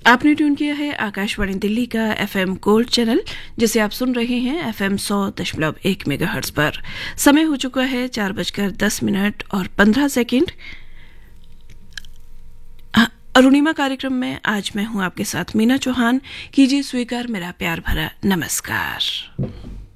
आपने ट्यून किया है आकाशवाणी दिल्ली का एफएम गोल्ड चैनल, जिसे आप सुन रहे हैं एफएम 100.1 मेगाहर्ट्ज पर। समय हो चुका है 4:10 और 15 सेकंड। अरुणिमा कार्यक्रम में आज मैं हूं आपके साथ मीना चौहान। कीजिए स्वीकार मेरा प्यार भरा नमस्कार।